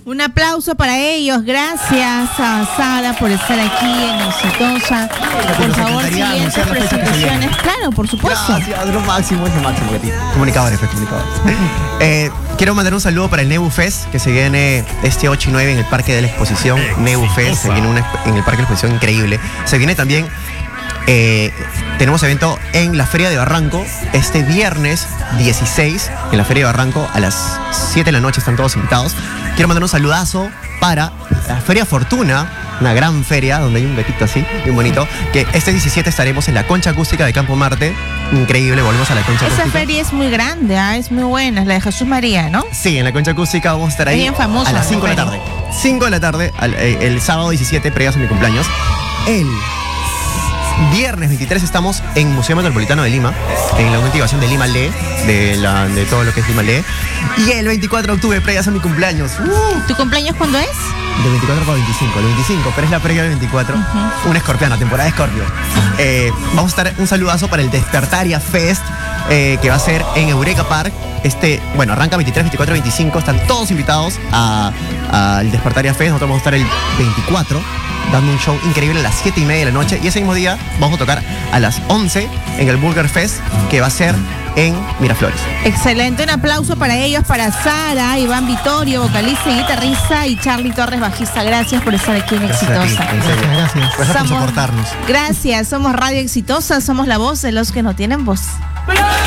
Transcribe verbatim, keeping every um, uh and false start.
Un aplauso para ellos. Gracias a Sara por estar aquí en Exitosa. Por favor, siguientes presentaciones. Claro, por supuesto. Gracias, lo máximo, es lo máximo que tiene. Comunicadores, pues, comunicadores. eh, quiero mandar un saludo para el Nebu Fest, que se viene este ocho y nueve en el Parque de la Exposición. Nebu Fest, se viene una, en el Parque de la Exposición increíble. Se viene también... Eh, tenemos evento en la Feria de Barranco este viernes dieciséis en la Feria de Barranco a las siete de la noche, están todos invitados. Quiero mandar un saludazo para la Feria Fortuna, una gran feria donde hay un gatito así, bien bonito, que este diecisiete estaremos en la Concha Acústica de Campo Marte. Increíble, volvemos a la Concha Acústica. Esa feria es muy grande, ¿eh? Es muy buena, es la de Jesús María, ¿no? Sí, en la Concha Acústica vamos a estar ahí bien famosa, a las cinco de la tarde. cinco de la tarde, el, el sábado diecisiete, previas a mi cumpleaños. El viernes veintitrés estamos en Museo Metropolitano de Lima, en la activación de Lima Lee, de, la, de todo lo que es Lima Lee. Y el veinticuatro de octubre, previas a mi cumpleaños. Uh, ¿Tu cumpleaños cuándo es? De veinticuatro para veinticinco, el veinticinco, pero es la previa del veinticuatro. Uh-huh. Un escorpiano, temporada de Escorpio. Eh, vamos a estar un saludazo para el Despertaria Fest, eh, que va a ser en Eureka Park. Este, bueno, arranca veintitrés, veinticuatro, veinticinco. Están todos invitados al Despertaria Fest. Nosotros vamos a estar el veinticuatro dando un show increíble a las siete y media de la noche. Y ese mismo día vamos a tocar a las once en el Burger Fest, que va a ser en Miraflores. Excelente, un aplauso para ellos, para Sara, Iván Vittorio, vocalista y guitarrista, y Charlie Torres, bajista. Gracias por estar aquí en Exitosa. Gracias, gracias, gracias. Gracias por soportarnos. Gracias, somos Radio Exitosa, somos la voz de los que no tienen voz.